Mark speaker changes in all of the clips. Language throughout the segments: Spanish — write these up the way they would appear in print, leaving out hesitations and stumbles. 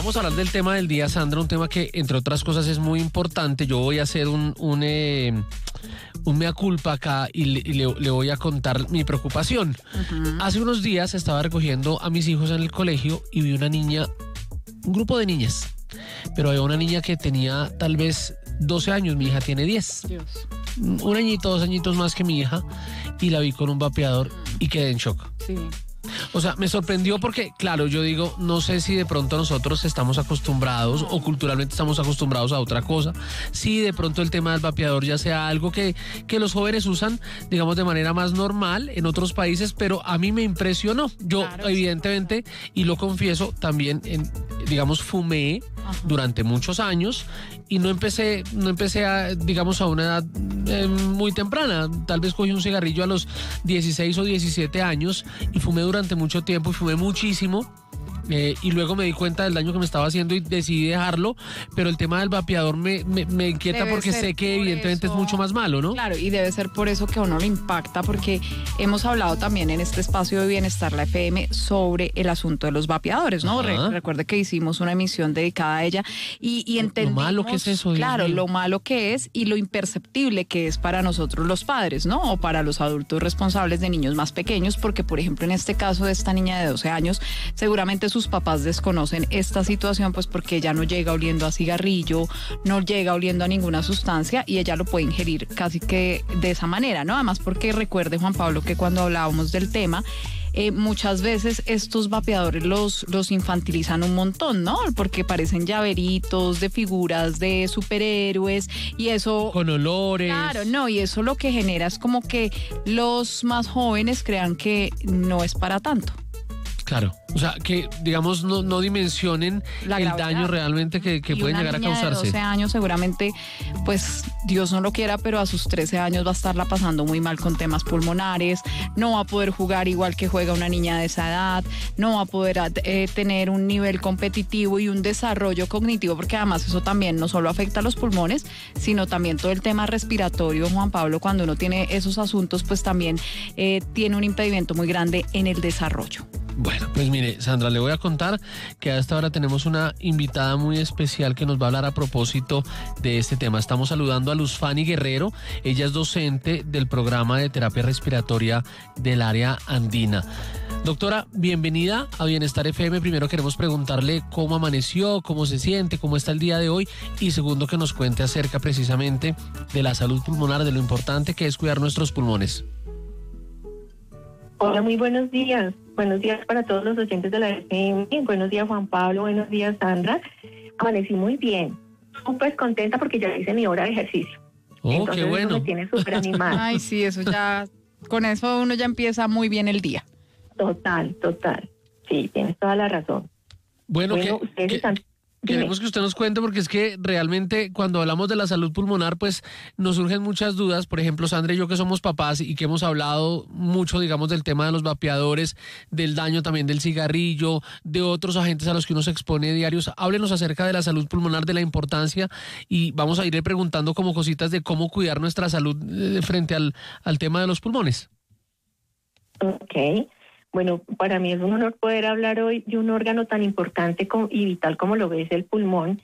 Speaker 1: vamos a hablar del tema del día, Sandra, un tema que, entre otras cosas, es muy importante. Yo voy a hacer un mea culpa acá y le voy a contar mi preocupación. Uh-huh. Hace unos días estaba recogiendo a mis hijos en el colegio y vi una niña, un grupo de niñas, pero había una niña que tenía tal vez 12 años, mi hija tiene 10. Dios. Un añito, 2 añitos más que mi hija, y la vi con un vapeador y quedé en shock. Sí. O sea, me sorprendió porque, claro, yo digo, no sé si de pronto nosotros estamos acostumbrados o culturalmente estamos acostumbrados a otra cosa. Si de pronto el tema del vapeador ya sea algo que los jóvenes usan, digamos, de manera más normal en otros países, pero a mí me impresionó. Yo, claro, evidentemente, y lo confieso, también, digamos, fumé durante muchos años y no empecé a, digamos, a una edad muy temprana. Tal vez cogí un cigarrillo a los 16 o 17 años y fumé durante mucho tiempo y fumé muchísimo. Y luego me di cuenta del daño que me estaba haciendo y decidí dejarlo, pero el tema del vapeador me inquieta porque sé que evidentemente es mucho más malo, ¿no?
Speaker 2: Claro, y debe ser por eso que a uno le impacta, porque hemos hablado también en este espacio de Bienestar, la FM, sobre el asunto de los vapeadores, ¿no? Recuerde que hicimos una emisión dedicada a ella y entendimos...
Speaker 1: Lo malo que es eso.
Speaker 2: Claro, lo malo que es y lo imperceptible que es para nosotros los padres, ¿no? O para los adultos responsables de niños más pequeños, porque, por ejemplo, en este caso de esta niña de 12 años, seguramente sus papás desconocen esta situación, pues porque ella no llega oliendo a cigarrillo, no llega oliendo a ninguna sustancia y ella lo puede ingerir casi que de esa manera, ¿no? Además, porque recuerde, Juan Pablo, que cuando hablábamos del tema, muchas veces estos vapeadores los infantilizan un montón, ¿no? Porque parecen llaveritos de figuras de superhéroes y eso...
Speaker 1: Con olores.
Speaker 2: Claro, no, y eso lo que genera es como que los más jóvenes crean que no es para tanto.
Speaker 1: Claro, o sea, que digamos no dimensionen el daño realmente que pueden llegar a causarse.
Speaker 2: De 12 años seguramente, pues Dios no lo quiera, pero a sus 13 años va a estarla pasando muy mal con temas pulmonares, no va a poder jugar igual que juega una niña de esa edad, no va a poder tener un nivel competitivo y un desarrollo cognitivo, porque además eso también no solo afecta a los pulmones, sino también todo el tema respiratorio, Juan Pablo. Cuando uno tiene esos asuntos, pues también tiene un impedimento muy grande en el desarrollo.
Speaker 1: Bueno, pues mire, Sandra, le voy a contar que a esta hora tenemos una invitada muy especial que nos va a hablar a propósito de este tema. Estamos saludando a Luz Fanny Guerrero. Ella es docente del programa de terapia respiratoria del área andina. Doctora, bienvenida a Bienestar FM. Primero queremos preguntarle cómo amaneció, cómo se siente, cómo está el día de hoy, y segundo que nos cuente acerca precisamente de la salud pulmonar, de lo importante que es cuidar nuestros pulmones.
Speaker 3: Hola, muy buenos días. Buenos días para todos los oyentes de la FM. Buenos días, Juan Pablo. Buenos días, Sandra. Amanecí muy bien. Súper contenta porque ya hice mi hora de ejercicio. Entonces,
Speaker 1: qué bueno.
Speaker 3: Eso me tiene súper animada.
Speaker 2: Ay, sí, eso ya... Con eso uno ya empieza muy bien el día.
Speaker 3: Total. Sí, tienes toda la razón.
Speaker 1: Bueno,
Speaker 3: ustedes están...
Speaker 1: Queremos que usted nos cuente, porque es que realmente cuando hablamos de la salud pulmonar, pues nos surgen muchas dudas. Por ejemplo, Sandra y yo, que somos papás y que hemos hablado mucho, digamos, del tema de los vapeadores, del daño también del cigarrillo, de otros agentes a los que uno se expone diarios. Háblenos acerca de la salud pulmonar, de la importancia, y vamos a irle preguntando como cositas de cómo cuidar nuestra salud frente al tema de los pulmones.
Speaker 3: Ok. Bueno, para mí es un honor poder hablar hoy de un órgano tan importante y vital como lo es el pulmón.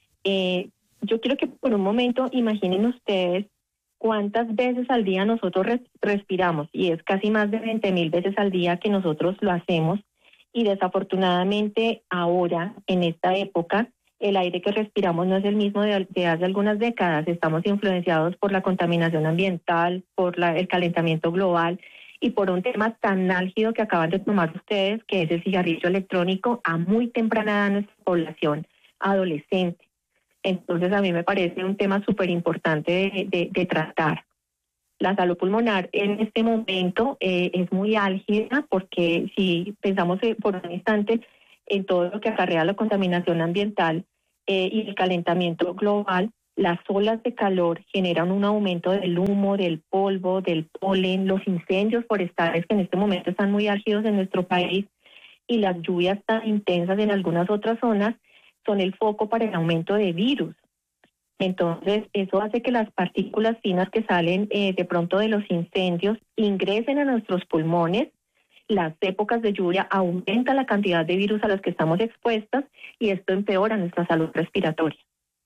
Speaker 3: Yo quiero que por un momento imaginen ustedes cuántas veces al día nosotros respiramos, y es casi más de 20,000 veces al día que nosotros lo hacemos, y desafortunadamente ahora, en esta época, el aire que respiramos no es el mismo de hace algunas décadas. Estamos influenciados por la contaminación ambiental, por el calentamiento global, y por un tema tan álgido que acaban de tomar ustedes, que es el cigarrillo electrónico a muy temprana edad en nuestra población adolescente. Entonces, a mí me parece un tema súper importante de tratar. La salud pulmonar en este momento es muy álgida, porque si pensamos por un instante en todo lo que acarrea la contaminación ambiental y el calentamiento global, las olas de calor generan un aumento del humo, del polvo, del polen, los incendios forestales que en este momento están muy álgidos en nuestro país, y las lluvias tan intensas en algunas otras zonas son el foco para el aumento de virus. Entonces, eso hace que las partículas finas que salen de pronto de los incendios ingresen a nuestros pulmones las épocas de lluvia aumenta la cantidad de virus a los que estamos expuestas y esto empeora nuestra salud respiratoria.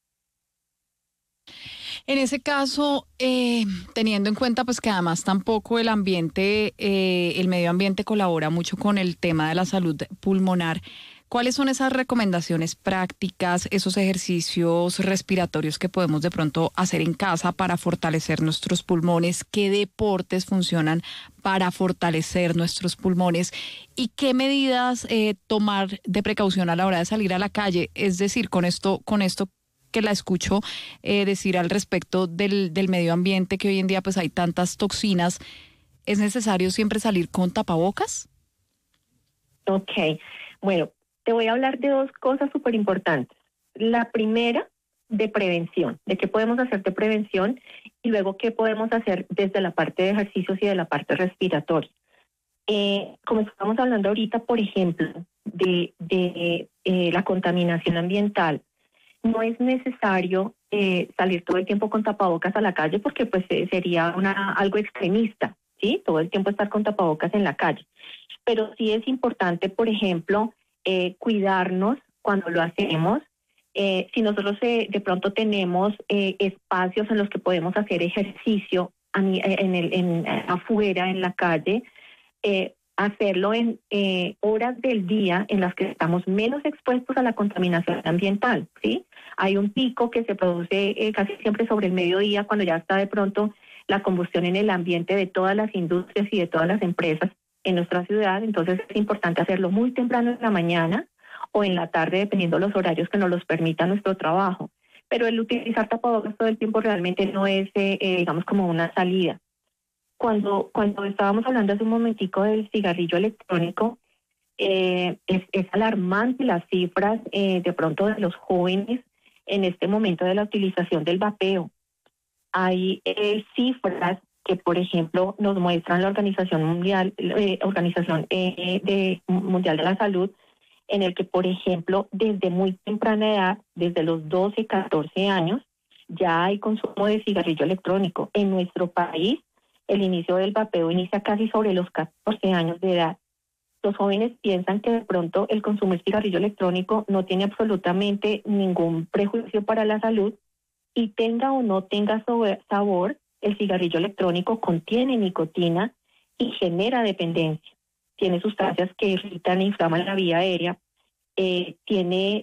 Speaker 2: En ese caso, teniendo en cuenta pues que además tampoco el ambiente, el medio ambiente colabora mucho con el tema de la salud pulmonar, ¿cuáles son esas recomendaciones prácticas, esos ejercicios respiratorios que podemos de pronto hacer en casa para fortalecer nuestros pulmones? ¿Qué deportes funcionan para fortalecer nuestros pulmones? ¿Y qué medidas tomar de precaución a la hora de salir a la calle? Es decir, con esto que la escucho decir al respecto del medio ambiente, que hoy en día pues hay tantas toxinas, ¿es necesario siempre salir con tapabocas?
Speaker 3: Ok, bueno, te voy a hablar de dos cosas súper importantes. La primera, de prevención, de qué podemos hacer de prevención y luego qué podemos hacer desde la parte de ejercicios y de la parte respiratoria. Como estamos hablando ahorita, por ejemplo, de la contaminación ambiental, no es necesario salir todo el tiempo con tapabocas a la calle porque pues sería algo extremista, ¿sí? Todo el tiempo estar con tapabocas en la calle. Pero sí es importante, por ejemplo, cuidarnos cuando lo hacemos. Si nosotros de pronto tenemos espacios en los que podemos hacer ejercicio afuera, en la calle, hacerlo en horas del día en las que estamos menos expuestos a la contaminación ambiental, ¿sí? Hay un pico que se produce casi siempre sobre el mediodía, cuando ya está de pronto la combustión en el ambiente de todas las industrias y de todas las empresas en nuestra ciudad. Entonces es importante hacerlo muy temprano en la mañana o en la tarde, dependiendo los horarios que nos los permita nuestro trabajo. Pero el utilizar tapabocas todo el tiempo realmente no es, digamos, como una salida. Cuando estábamos hablando hace un momentico del cigarrillo electrónico, es alarmante las cifras de pronto de los jóvenes en este momento de la utilización del vapeo. Hay cifras que, por ejemplo, nos muestran la Organización Mundial Mundial de la Salud, en el que, por ejemplo, desde muy temprana edad, desde los 12, 14 años, ya hay consumo de cigarrillo electrónico. En nuestro país, el inicio del vapeo inicia casi sobre los 14 años de edad. Los jóvenes piensan que de pronto el consumir cigarrillo electrónico no tiene absolutamente ningún prejuicio para la salud, y tenga o no tenga sabor, el cigarrillo electrónico contiene nicotina y genera dependencia. Tiene sustancias que irritan e inflaman la vía aérea. Tiene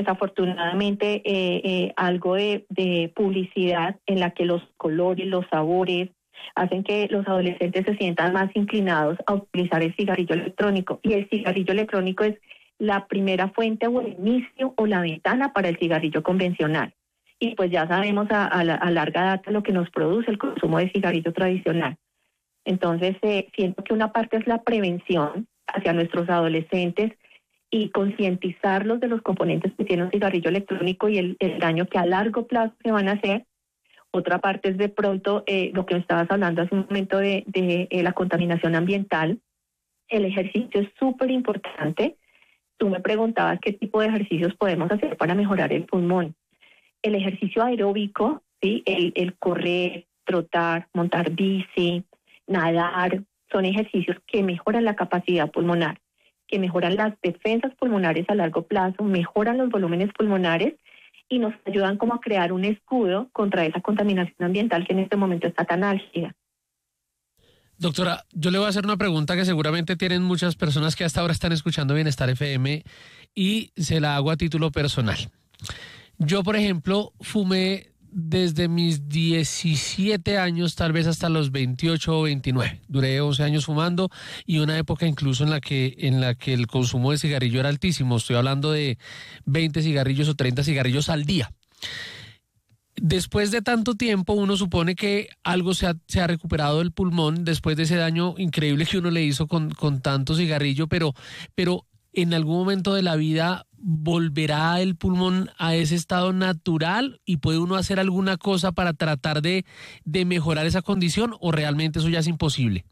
Speaker 3: desafortunadamente algo de publicidad en la que los colores, los sabores, hacen que los adolescentes se sientan más inclinados a utilizar el cigarrillo electrónico. Y el cigarrillo electrónico es la primera fuente o el inicio o la ventana para el cigarrillo convencional. Y pues ya sabemos a larga data lo que nos produce el consumo de cigarrillo tradicional. Entonces, siento que una parte es la prevención hacia nuestros adolescentes y concientizarlos de los componentes que tiene un cigarrillo electrónico y el daño que a largo plazo se van a hacer. Otra parte es de pronto lo que me estabas hablando hace un momento de la contaminación ambiental. El ejercicio es súper importante. Tú me preguntabas qué tipo de ejercicios podemos hacer para mejorar el pulmón. El ejercicio aeróbico, ¿sí? El correr, trotar, montar bici, nadar, son ejercicios que mejoran la capacidad pulmonar, que mejoran las defensas pulmonares a largo plazo, mejoran los volúmenes pulmonares y nos ayudan como a crear un escudo contra esa contaminación ambiental que en este momento está tan álgida.
Speaker 1: Doctora, yo le voy a hacer una pregunta que seguramente tienen muchas personas que hasta ahora están escuchando Bienestar FM y se la hago a título personal. Yo, por ejemplo, fumé desde mis 17 años, tal vez hasta los 28 o 29. Duré 11 años fumando y una época incluso en la que el consumo de cigarrillo era altísimo. Estoy hablando de 20 cigarrillos o 30 cigarrillos al día. Después de tanto tiempo, uno supone que algo se ha recuperado del pulmón después de ese daño increíble que uno le hizo con tanto cigarrillo, pero en algún momento de la vida volverá el pulmón a ese estado natural y puede uno hacer alguna cosa para tratar de mejorar esa condición, o realmente eso ya es imposible.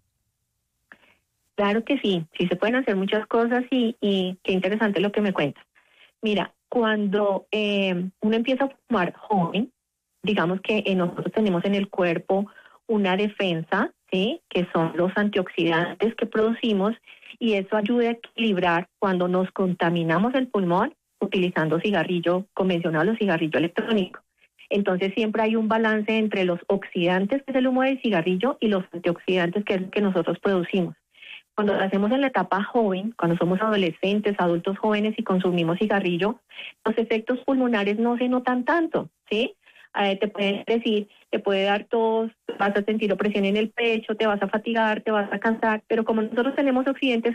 Speaker 3: Claro que sí se pueden hacer muchas cosas y qué interesante lo que me cuentas. Mira, cuando uno empieza a fumar joven, digamos que nosotros tenemos en el cuerpo una defensa, ¿sí? Que son los antioxidantes que producimos y eso ayuda a equilibrar cuando nos contaminamos el pulmón utilizando cigarrillo convencional o cigarrillo electrónico. Entonces siempre hay un balance entre los oxidantes, que es el humo del cigarrillo, y los antioxidantes, que es el que nosotros producimos. Cuando lo hacemos en la etapa joven, cuando somos adolescentes, adultos jóvenes y consumimos cigarrillo, los efectos pulmonares no se notan tanto, ¿sí? Te pueden decir, te puede dar tos, vas a sentir opresión en el pecho, te vas a fatigar, te vas a cansar, pero como nosotros tenemos oxidantes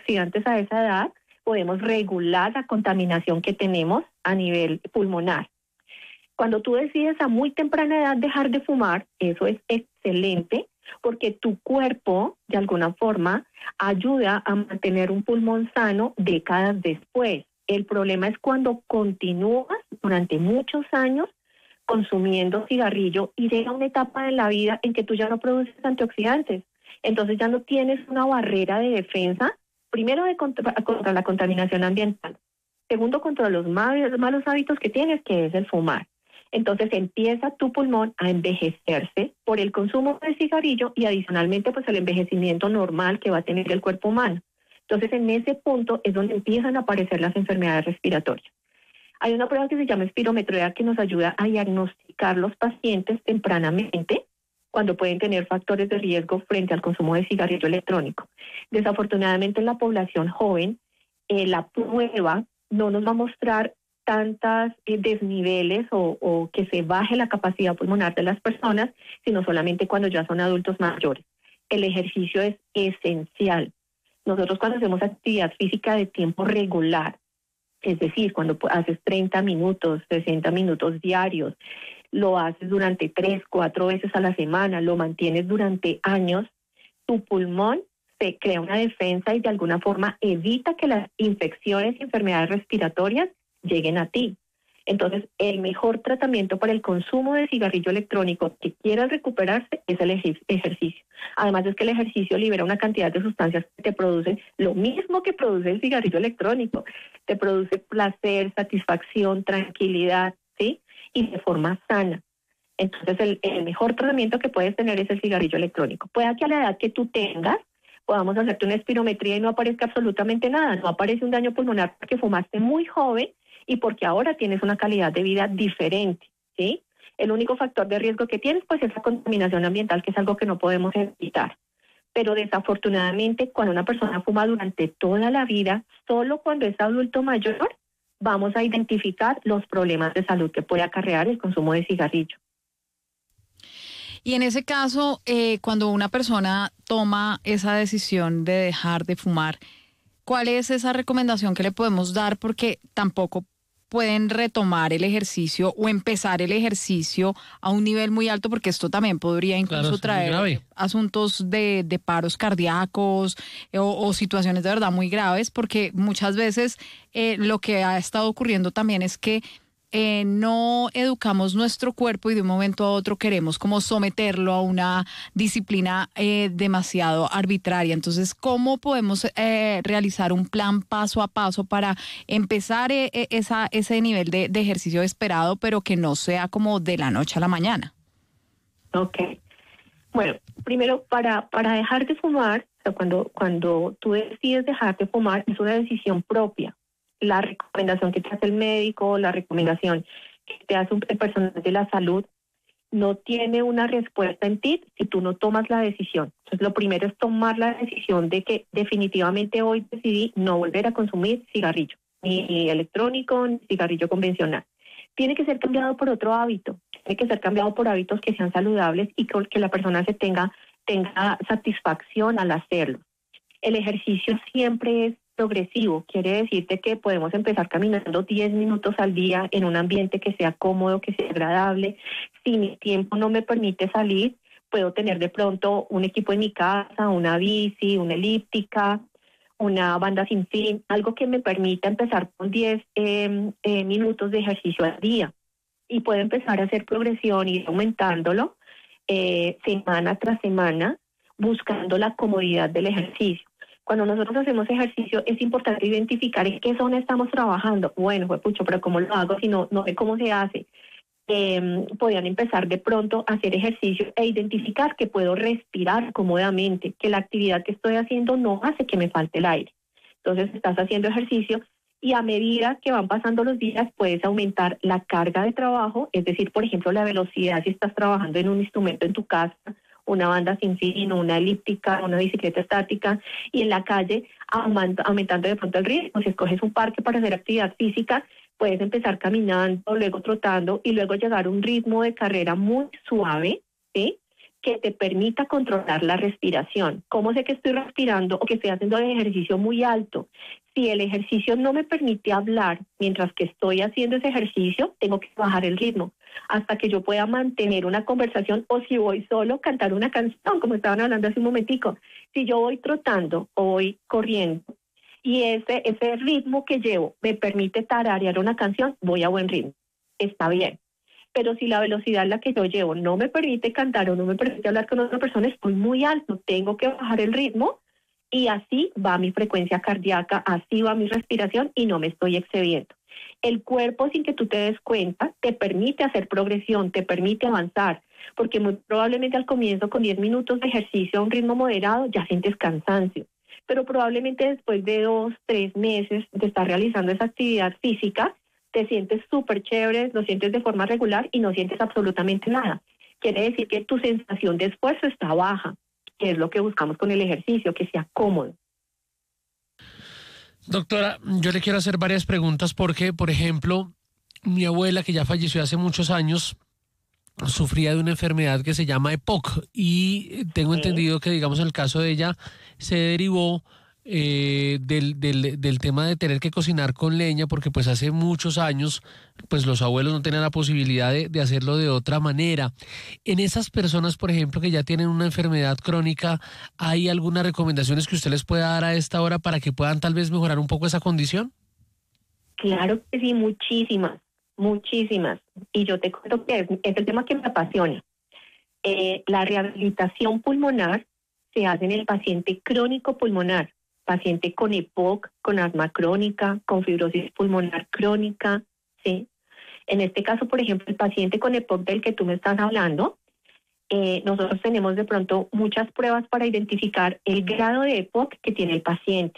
Speaker 3: a esa edad, podemos regular la contaminación que tenemos a nivel pulmonar. Cuando tú decides a muy temprana edad dejar de fumar, eso es excelente, porque tu cuerpo, de alguna forma, ayuda a mantener un pulmón sano décadas después. El problema es cuando continúas durante muchos años consumiendo cigarrillo y llega una etapa en la vida en que tú ya no produces antioxidantes. Entonces ya no tienes una barrera de defensa, primero contra la contaminación ambiental, segundo contra los malos hábitos que tienes, que es el fumar. Entonces empieza tu pulmón a envejecerse por el consumo de cigarrillo y adicionalmente pues el envejecimiento normal que va a tener el cuerpo humano. Entonces en ese punto es donde empiezan a aparecer las enfermedades respiratorias. Hay una prueba que se llama espirometría que nos ayuda a diagnosticar los pacientes tempranamente cuando pueden tener factores de riesgo frente al consumo de cigarrillo electrónico. Desafortunadamente en la población joven, la prueba no nos va a mostrar tantas desniveles o que se baje la capacidad pulmonar de las personas, sino solamente cuando ya son adultos mayores. El ejercicio es esencial. Nosotros cuando hacemos actividad física de tiempo regular, es decir, cuando haces 30 minutos, 60 minutos diarios, lo haces durante 3, 4 veces a la semana, lo mantienes durante años, tu pulmón se crea una defensa y de alguna forma evita que las infecciones y enfermedades respiratorias lleguen a ti. Entonces, el mejor tratamiento para el consumo de cigarrillo electrónico que quieras recuperarse es el ejercicio. Además es que el ejercicio libera una cantidad de sustancias que te producen lo mismo que produce el cigarrillo electrónico. Te produce placer, satisfacción, tranquilidad, ¿sí? Y de forma sana. Entonces, el mejor tratamiento que puedes tener es el cigarrillo electrónico. Puede que a la edad que tú tengas, podamos hacerte una espirometría y no aparezca absolutamente nada. No aparece un daño pulmonar porque fumaste muy joven y porque ahora tienes una calidad de vida diferente, ¿sí? El único factor de riesgo que tienes, pues, es la contaminación ambiental, que es algo que no podemos evitar. Pero desafortunadamente, cuando una persona fuma durante toda la vida, solo cuando es adulto mayor, vamos a identificar los problemas de salud que puede acarrear el consumo de cigarrillo.
Speaker 2: Y en ese caso, cuando una persona toma esa decisión de dejar de fumar, ¿cuál es esa recomendación que le podemos dar? Porque tampoco pueden retomar el ejercicio o empezar el ejercicio a un nivel muy alto, porque esto también podría incluso traer asuntos de paros cardíacos o situaciones de verdad muy graves, porque muchas veces lo que ha estado ocurriendo también es que no educamos nuestro cuerpo y de un momento a otro queremos como someterlo a una disciplina demasiado arbitraria. Entonces, ¿cómo podemos realizar un plan paso a paso para empezar ese nivel de ejercicio esperado, pero que no sea como de la noche a la mañana?
Speaker 3: Ok. Bueno, primero, para dejar de fumar, o sea, cuando tú decides dejar de fumar, es una decisión propia. La recomendación que te hace el médico, la recomendación que te hace el personal de la salud, no tiene una respuesta en ti si tú no tomas la decisión. Entonces, lo primero es tomar la decisión de que definitivamente hoy decidí no volver a consumir cigarrillo, ni electrónico, ni cigarrillo convencional. Tiene que ser cambiado por otro hábito, tiene que ser cambiado por hábitos que sean saludables y que la persona tenga satisfacción al hacerlo. El ejercicio siempre es progresivo, quiere decirte que podemos empezar caminando 10 minutos al día en un ambiente que sea cómodo, que sea agradable. Si mi tiempo no me permite salir, puedo tener de pronto un equipo en mi casa, una bici, una elíptica, una banda sin fin, algo que me permita empezar con 10 minutos de ejercicio al día. Y puedo empezar a hacer progresión y ir aumentándolo semana tras semana, buscando la comodidad del ejercicio. Cuando nosotros hacemos ejercicio es importante identificar en qué zona estamos trabajando. Bueno, pues pucho, pero ¿cómo lo hago si no sé cómo se hace? podían empezar de pronto a hacer ejercicio e identificar que puedo respirar cómodamente, que la actividad que estoy haciendo no hace que me falte el aire. Entonces estás haciendo ejercicio y a medida que van pasando los días puedes aumentar la carga de trabajo, es decir, por ejemplo, la velocidad si estás trabajando en un instrumento en tu casa, una banda sin fin, una elíptica, una bicicleta estática, y en la calle aumentando de pronto el ritmo. Si escoges un parque para hacer actividad física, puedes empezar caminando, luego trotando y luego llegar a un ritmo de carrera muy suave, ¿sí?, que te permita controlar la respiración. ¿Cómo sé que estoy respirando o que estoy haciendo el ejercicio muy alto? Si el ejercicio no me permite hablar mientras que estoy haciendo ese ejercicio, tengo que bajar el ritmo hasta que yo pueda mantener una conversación, o si voy solo, cantar una canción, como estaban hablando hace un momentico. Si yo voy trotando o voy corriendo y ese ritmo que llevo me permite tararear una canción, voy a buen ritmo. Está bien. Pero si la velocidad en la que yo llevo no me permite cantar o no me permite hablar con otra persona, estoy muy alto, tengo que bajar el ritmo y así va mi frecuencia cardíaca, así va mi respiración y no me estoy excediendo. El cuerpo, sin que tú te des cuenta, te permite hacer progresión, te permite avanzar, porque muy probablemente al comienzo con 10 minutos de ejercicio a un ritmo moderado ya sientes cansancio, pero probablemente después de 2, 3 meses de estar realizando esa actividad física, te sientes súper chévere, lo sientes de forma regular y no sientes absolutamente nada. Quiere decir que tu sensación de esfuerzo está baja, que es lo que buscamos con el ejercicio, que sea cómodo.
Speaker 1: Doctora, yo le quiero hacer varias preguntas porque, por ejemplo, mi abuela, que ya falleció hace muchos años, sufría de una enfermedad que se llama EPOC y tengo entendido que, digamos, en el caso de ella se derivó del tema de tener que cocinar con leña, porque pues hace muchos años pues los abuelos no tenían la posibilidad de hacerlo de otra manera. En esas personas, por ejemplo, que ya tienen una enfermedad crónica, ¿hay algunas recomendaciones que usted les pueda dar a esta hora para que puedan tal vez mejorar un poco esa condición?
Speaker 3: Claro que sí, muchísimas, muchísimas. Y yo te cuento que es el tema que me apasiona. La rehabilitación pulmonar se hace en el paciente crónico pulmonar, paciente con EPOC, con asma crónica, con fibrosis pulmonar crónica, ¿sí? En este caso, por ejemplo, el paciente con EPOC del que tú me estás hablando, nosotros tenemos de pronto muchas pruebas para identificar el grado de EPOC que tiene el paciente.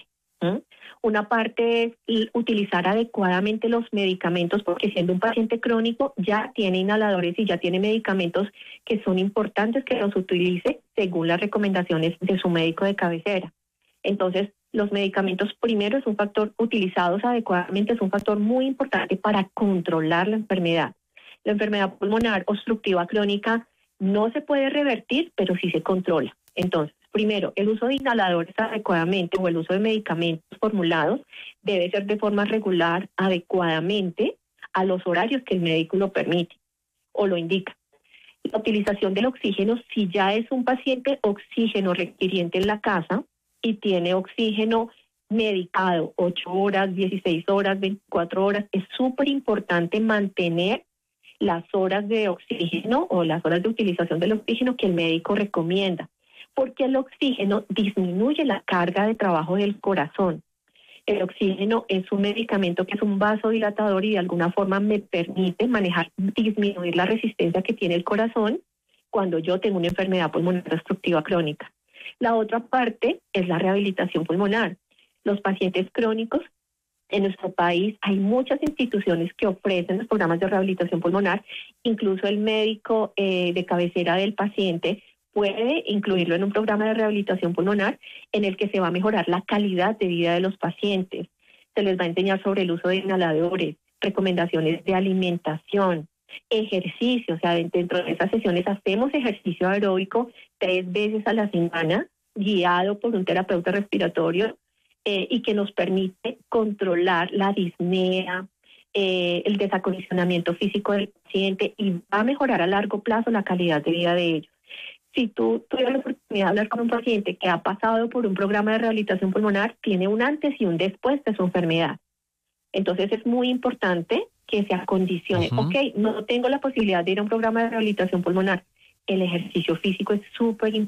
Speaker 3: Una parte es utilizar adecuadamente los medicamentos, porque siendo un paciente crónico ya tiene inhaladores y ya tiene medicamentos que son importantes que los utilice según las recomendaciones de su médico de cabecera. Entonces, los medicamentos primero es un factor, utilizados adecuadamente, es un factor muy importante para controlar la enfermedad. La enfermedad pulmonar obstructiva crónica no se puede revertir, pero sí se controla. Entonces, primero, el uso de inhaladores adecuadamente o el uso de medicamentos formulados debe ser de forma regular, adecuadamente, a los horarios que el médico lo permite o lo indica. La utilización del oxígeno, si ya es un paciente oxígeno requiriente en la casa y tiene oxígeno medicado 8 horas, 16 horas, 24 horas, es súper importante mantener las horas de oxígeno o las horas de utilización del oxígeno que el médico recomienda, porque el oxígeno disminuye la carga de trabajo del corazón. El oxígeno es un medicamento que es un vasodilatador y de alguna forma me permite disminuir la resistencia que tiene el corazón cuando yo tengo una enfermedad pulmonar obstructiva crónica. La otra parte es la rehabilitación pulmonar. Los pacientes crónicos, en nuestro país hay muchas instituciones que ofrecen los programas de rehabilitación pulmonar, incluso el médico de cabecera del paciente puede incluirlo en un programa de rehabilitación pulmonar en el que se va a mejorar la calidad de vida de los pacientes. Se les va a enseñar sobre el uso de inhaladores, recomendaciones de alimentación, ejercicio. O sea, dentro de esas sesiones hacemos ejercicio aeróbico 3 veces a la semana, guiado por un terapeuta respiratorio, y que nos permite controlar la disnea, el desacondicionamiento físico del paciente y va a mejorar a largo plazo la calidad de vida de ellos. Si tú tuvieras la oportunidad de hablar con un paciente que ha pasado por un programa de rehabilitación pulmonar, tiene un antes y un después de su enfermedad. Entonces es muy importante que se acondicione. Ok, no tengo la posibilidad de ir a un programa de rehabilitación pulmonar. El ejercicio físico es súper importante.